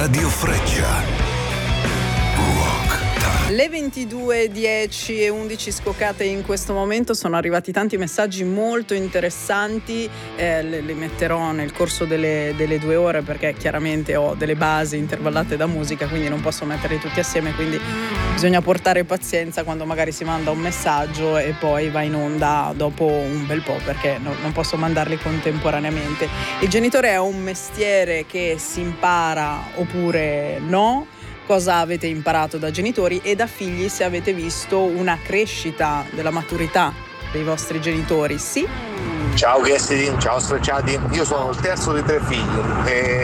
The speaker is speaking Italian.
Radio Freccia. Le 22:10 e 11 scoccate in questo momento. Sono arrivati tanti messaggi molto interessanti, li metterò nel corso delle 2 ore, perché chiaramente ho delle basi intervallate da musica, quindi non posso metterli tutti assieme, quindi bisogna portare pazienza quando magari si manda un messaggio e poi va in onda dopo un bel po', perché non posso mandarli contemporaneamente. Il genitore è un mestiere che si impara oppure no? Cosa avete imparato da genitori e da figli, se avete visto una crescita della maturità dei vostri genitori? Sì? Ciao Cassidy, ciao Sfrecciati, io sono il terzo dei 3 figli e